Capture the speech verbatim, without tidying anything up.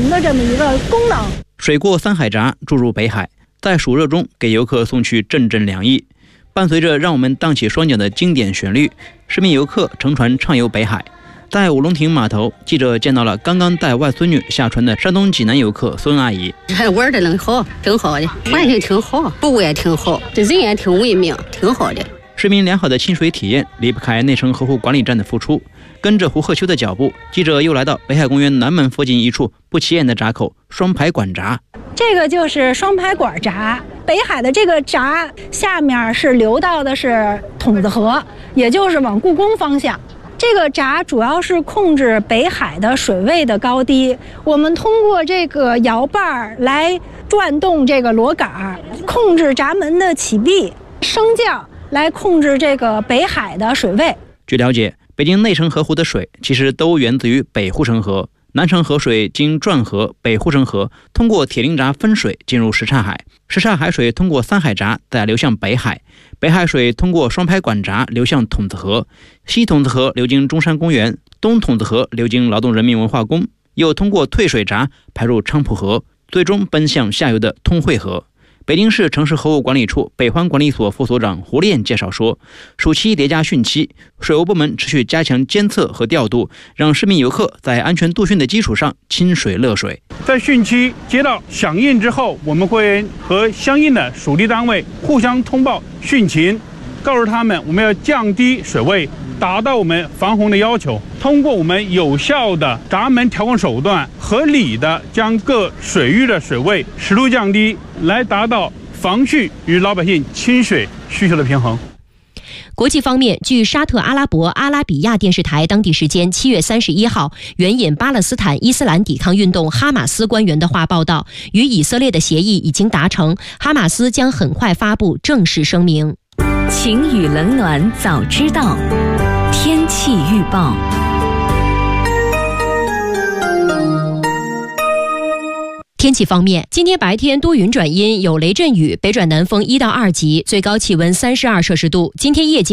情的这么一个功能。 水过三海闸注入北海，在暑热中给游客送去阵阵凉意。伴随着让我们荡起双脚的经典旋律，市民游客乘船畅游北海。在五龙亭码头，记者见到了刚刚带外孙女下船的山东济南游客孙阿姨。 玩的能好，挺好的，环境挺好，服务也挺好，这人也挺文明，挺好的。 市民良好的亲水体验离不开内城河湖管理站的付出。跟着胡鹤秋的脚步，记者又来到北海公园南门附近一处不起眼的闸口——双排管闸。 这个就是双排管闸。北海的这个闸下面是流到的是筒子河，也就是往故宫方向。这个闸主要是控制北海的水位的高低，我们通过这个摇把来转动这个螺杆，控制闸门的起闭、升降，来控制这个北海的水位。 据了解，北京内城河湖的水其实都源自于北护城河，南城河水经转河、北护城河，通过铁林闸分水进入什刹海，什刹海水通过三海闸再流向北海，北海水通过双排管闸流向筒子河，西筒子河流经中山公园，东筒子河流经劳动人民文化宫，又通过退水闸排入昌浦河，最终奔向下游的通惠河。北京市城市河务管理处北环管理所副所长胡炼介绍说，暑期叠加汛期，水务部门持续加强监测和调度，让市民游客在安全度汛的基础上亲水乐水。 在汛期接到响应之后，我们会和相应的属地单位互相通报汛情，告诉他们我们要降低水位，达到我们防洪的要求。通过我们有效的闸门调控手段，合理的将各水域的水位适度降低，来达到防汛与老百姓亲水需求的平衡。 国际方面，据沙特阿拉伯阿拉比亚电视台当地时间七月三十一号援引巴勒斯坦伊斯兰抵抗运动哈马斯官员的话报道，与以色列的协议已经达成，哈马斯将很快发布正式声明。 晴雨冷暖早知道，天气预报。 天气方面，今天白天多云转阴，有雷阵雨，北转南风一到二级，最高气温三十二摄氏度。今天夜间